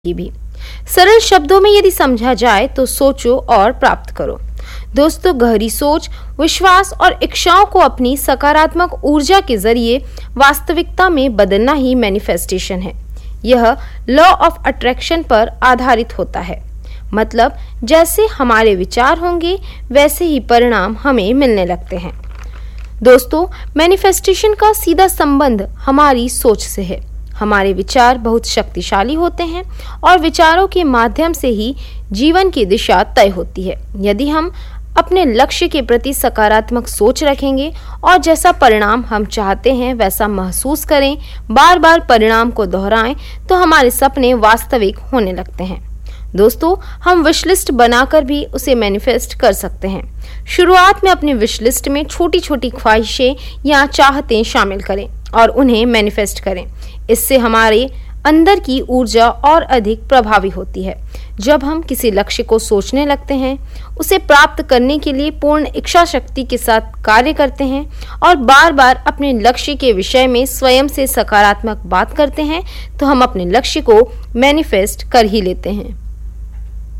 की भी। सरल शब्दों में यदि समझा जाए तो सोचो और प्राप्त करो। दोस्तों, गहरी सोच, विश्वास और इच्छाओं को अपनी सकारात्मक ऊर्जा के जरिए वास्तविकता में बदलना ही मैनिफेस्टेशन है। यह लॉ ऑफ अट्रैक्शन पर आधारित होता है। मतलब जैसे हमारे विचार होंगे वैसे ही परिणाम हमें मिलने लगते हैं। दोस्तों, मैनिफेस्टेशन का सीधा संबंध हमारी सोच से है। हमारे विचार बहुत शक्तिशाली होते हैं और विचारों के माध्यम से ही जीवन की दिशा तय होती है। यदि हम अपने लक्ष्य के प्रति सकारात्मक सोच रखेंगे और जैसा परिणाम हम चाहते हैं वैसा महसूस करें, बार बार परिणाम को दोहराएं, तो हमारे सपने वास्तविक होने लगते हैं। दोस्तों, हम विश लिस्ट बनाकर भी उसे मैनिफेस्ट कर सकते हैं। शुरुआत में अपनी विश लिस्ट में छोटी छोटी ख्वाहिशें या चाहतें शामिल करें और उन्हें मैनिफेस्ट करें। इससे हमारे अंदर की ऊर्जा और अधिक प्रभावी होती है। जब हम किसी लक्ष्य को सोचने लगते हैं, उसे प्राप्त करने के लिए पूर्ण इच्छा शक्ति के साथ कार्य करते हैं और बार बार अपने लक्ष्य के विषय में स्वयं से सकारात्मक बात करते हैं, तो हम अपने लक्ष्य को मैनिफेस्ट कर ही लेते हैं।